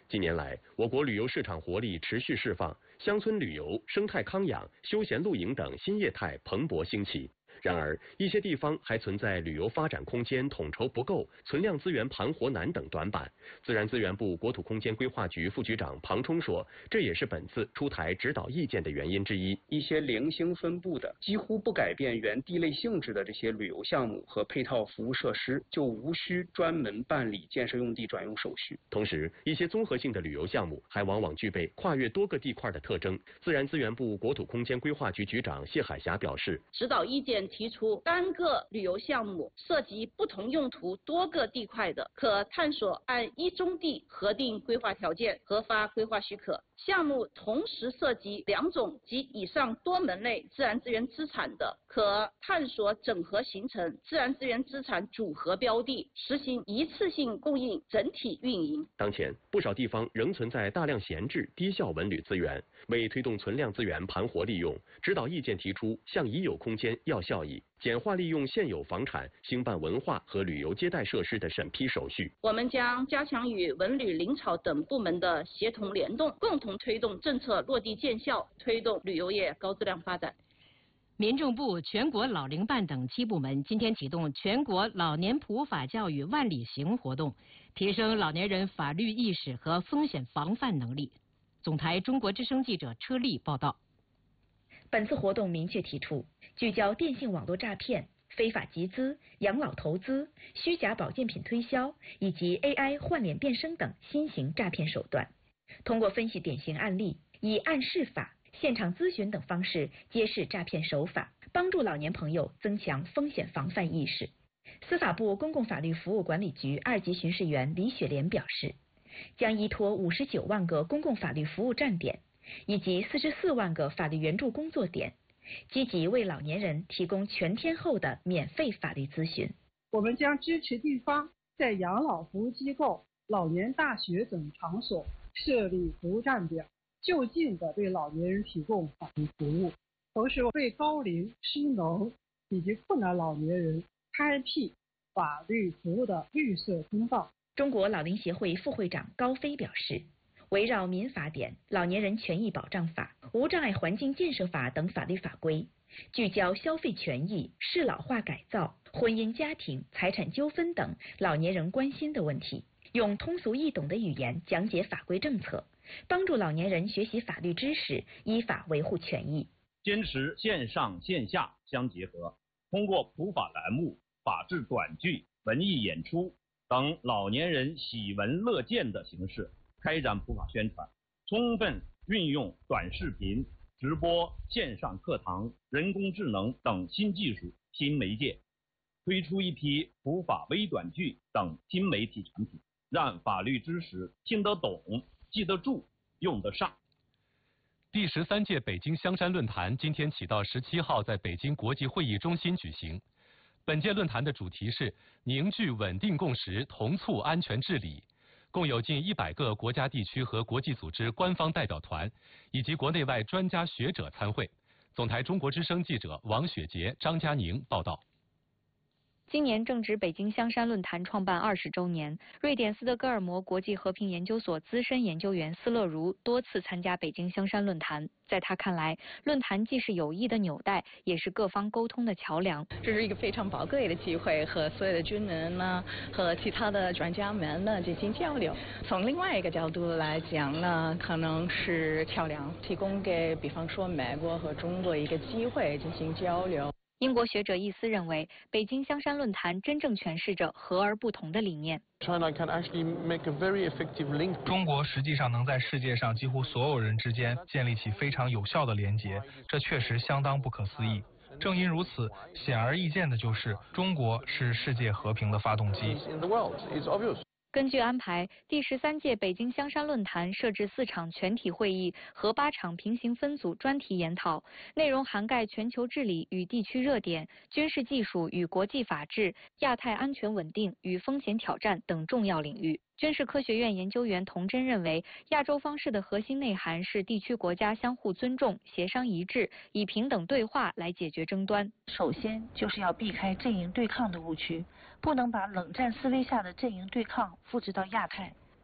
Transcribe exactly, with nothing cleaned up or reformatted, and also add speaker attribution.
Speaker 1: 近年来，我国旅游市场活力持续释放，乡村旅游、生态康养、休闲露营等新业态蓬勃兴起。然而，一些地方还存在旅游发展空间统筹不够、存量资源盘活难等短板。自然资源部国土空间规划局副局长庞冲说，这也是本次出台指导意见的原因之一。
Speaker 2: 一些零星分布的、几乎不改变原地类性质的这些旅游项目和配套服务设施，就无需专门办理建设用地转用手续。
Speaker 1: 同时，一些综合性的旅游项目还往往具备跨越多个地块的特征。自然资源部国土空间规划局局长谢海霞表示，
Speaker 3: 指导意见提出，单个旅游项目涉及不同用途多个地块的，可探索按一中地核定规划条件核发规划许可。项目同时涉及两种及以上多门类自然资源资产的，可探索整合形成自然资源资产组合标的，实行一次性供应整体运营。
Speaker 1: 当前，不少地方仍存在大量闲置、低效文旅资源，为推动存量资源盘活利用，指导意见提出，向已有空间要效益，简化利用现有房产兴办文化和旅游接待设施的审批手续。
Speaker 3: 我们将加强与文旅、林草等部门的协同联动，共同推动政策落地见效，推动旅游业高质量发展。
Speaker 4: 民政部、全国老龄办等七部门今天启动全国老年普法教育万里行活动，提升老年人法律意识和风险防范能力。总台中国之声记者车丽报道。
Speaker 5: 本次活动明确提出，聚焦电信网络诈骗、非法集资、养老投资、虚假保健品推销以及 A I 换脸变声等新型诈骗手段，通过分析典型案例，以案示法、现场咨询等方式揭示诈骗手法，帮助老年朋友增强风险防范意识。司法部公共法律服务管理局二级巡视员李雪莲表示，将依托五十九万个公共法律服务站点以及四十四万个法律援助工作点，积极为老年人提供全天候的免费法律咨询。
Speaker 6: 我们将支持地方在养老服务机构、老年大学等场所设立服务站点，就近的对老年人提供法律服务，同时为高龄、失能以及困难老年人开辟法律服务的绿色通道。
Speaker 5: 中国老龄协会副会长高飞表示，围绕民法典、老年人权益保障法、无障碍环境建设法等法律法规，聚焦消费权益、适老化改造、婚姻家庭、财产纠纷等老年人关心的问题，用通俗易懂的语言讲解法规政策，帮助老年人学习法律知识，依法维护权益。
Speaker 7: 坚持线上线下相结合，通过普法栏目、法治短剧、文艺演出等老年人喜闻乐见的形式开展普法宣传，充分运用短视频、直播、线上课堂、人工智能等新技术、新媒介，推出一批普法微短剧等新媒体产品，让法律知识听得懂、记得住、用得上。
Speaker 8: 第十三届北京香山论坛今天起到十七号在北京国际会议中心举行。本届论坛的主题是凝聚稳定共识，同促安全治理。共有近一百个国家地区和国际组织官方代表团，以及国内外专家学者参会。总台中国之声记者王雪杰、张佳宁报道。
Speaker 9: 今年正值北京香山论坛创办二十周年，瑞典斯德哥尔摩国际和平研究所资深研究员斯乐如多次参加北京香山论坛。在他看来，论坛既是友谊的纽带，也是各方沟通的桥梁。
Speaker 10: 这是一个非常宝贵的机会，和所有的军人呢，和其他的专家们呢进行交流。从另外一个角度来讲呢，可能是桥梁，提供给比方说美国和中国一个机会进行交流。
Speaker 9: 英国学者易思认为，北京香山论坛真正诠释着和而不同的理念。
Speaker 11: 中国实际上能在世界上几乎所有人之间建立起非常有效的连结，这确实相当不可思议。正因如此，显而易见的就是，中国是世界和平的发动机。
Speaker 9: 根据安排，第十三届北京香山论坛设置四场全体会议和八场平行分组专题研讨，内容涵盖全球治理与地区热点、军事技术与国际法治、亚太安全稳定与风险挑战等重要领域。军事科学院研究员童真认为，亚洲方式的核心内涵是地区国家相互尊重、协商一致，以平等对话来解决争端。
Speaker 12: 首先就是要避开阵营对抗的误区，不能把冷战思维下的阵营对抗复制到亚太。